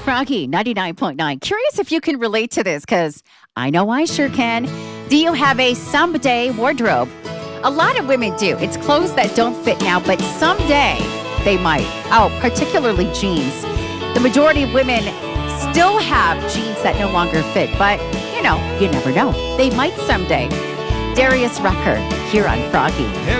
Froggy 99.9. Curious if you can relate to this, because I know I sure can. Do you have a someday wardrobe? A lot of women do. It's clothes that don't fit now, but someday they might. Oh, particularly jeans. The majority of women still have jeans that no longer fit, but you never know. They might someday. Darius Rucker here on Froggy.